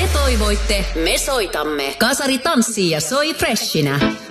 toivoitte, me soitamme. Kasari tanssii ja soi freshinä.